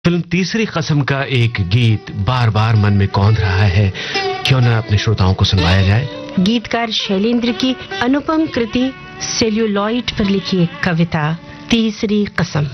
Film तीसरी कसम का एक गीत बार बार मन में कौंध रहा है, क्यों न अपने श्रोताओं को सुनवाया जाए। गीतकार शैलेंद्र की अनुपम कृति सेल्यूलॉइड पर लिखी एक कविता तीसरी कसम।